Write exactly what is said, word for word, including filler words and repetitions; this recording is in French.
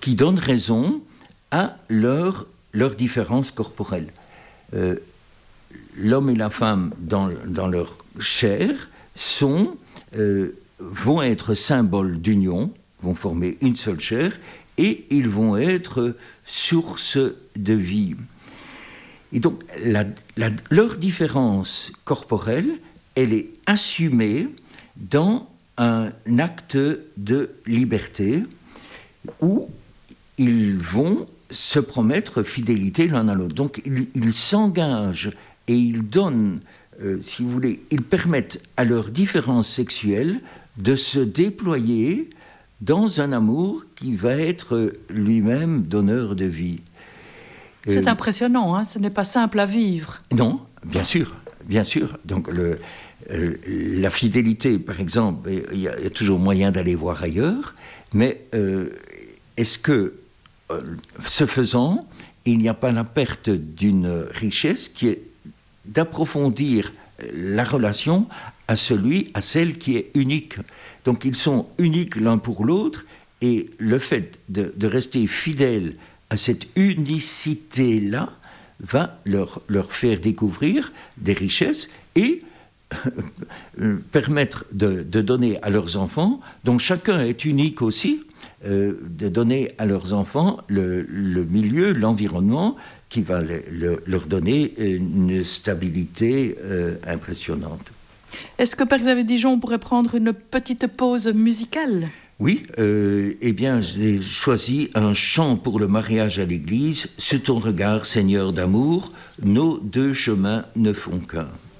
qui donnent raison à leur, leur différence corporelle. Euh, l'homme et la femme dans, dans leur chair sont, euh, vont être symboles d'union, vont former une seule chair, et ils vont être source de vie. Et donc, la, la, leur différence corporelle, elle est assumée dans un acte de liberté où ils vont se promettre fidélité l'un à l'autre. Donc, ils, ils s'engagent et ils donnent, euh, si vous voulez, ils permettent à leurs différences sexuelles de se déployer dans un amour qui va être lui-même donneur de vie. C'est euh, impressionnant, hein, ce n'est pas simple à vivre. Non, bien sûr, bien sûr. Donc le, euh, la fidélité, par exemple, il y, y a toujours moyen d'aller voir ailleurs, mais euh, est-ce que, euh, ce faisant, il n'y a pas la perte d'une richesse qui est d'approfondir la relation à celui, à celle qui est unique. Donc ils sont uniques l'un pour l'autre, et le fait de, de rester fidèles à cette unicité-là va leur, leur faire découvrir des richesses et euh, permettre de, de donner à leurs enfants, dont chacun est unique aussi, euh, de donner à leurs enfants le, le milieu, l'environnement qui va le, le, leur donner une stabilité euh, impressionnante. Est-ce que, Père Xavier Dijon, on pourrait prendre une petite pause musicale ? Oui, euh, eh bien, j'ai choisi un chant pour le mariage à l'église. Sous ton regard, Seigneur d'amour, nos deux chemins ne font qu'un.